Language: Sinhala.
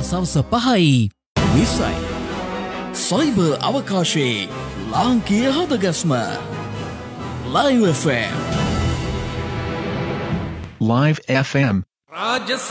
සවස 5යි 20යි. සයිබර් අවකාශයේ ලාංකීය හදගස්ම Live FM. Live FM.